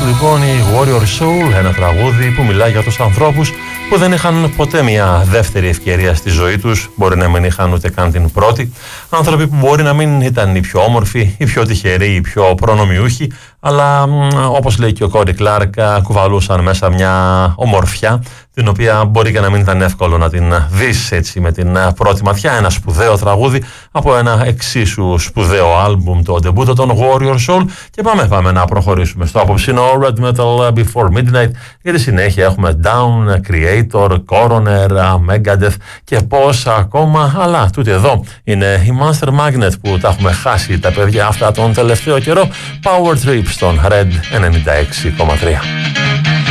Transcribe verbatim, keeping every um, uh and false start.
λοιπόν η Warrior Soul, ένα τραγούδι που μιλάει για τους ανθρώπους που δεν είχαν ποτέ μια δεύτερη ευκαιρία στη ζωή τους, μπορεί να μην είχαν ούτε καν την πρώτη, άνθρωποι που μπορεί να μην ήταν οι πιο όμορφοι, οι πιο τυχεροί, οι πιο προνομιούχοι, αλλά όπως λέει και ο Κόρι Κλάρκ, κουβαλούσαν μέσα μια ομορφιά την οποία μπορεί και να μην ήταν εύκολο να την δεις έτσι με την πρώτη ματιά. Ένα σπουδαίο τραγούδι από ένα εξίσου σπουδαίο άλμπουμ, το ντεμπούτο των Warrior Soul. Και πάμε, πάμε να προχωρήσουμε στο απόψινο Red Metal Before Midnight. Για τη συνέχεια έχουμε Down, Creator, Coroner, Megadeth και πόσα ακόμα. Αλλά τούτη εδώ είναι η Monster Magnet που τα έχουμε χάσει τα παιδιά αυτά τον τελευταίο καιρό. Power Trip στον Red ενενήντα έξι κόμμα τρία.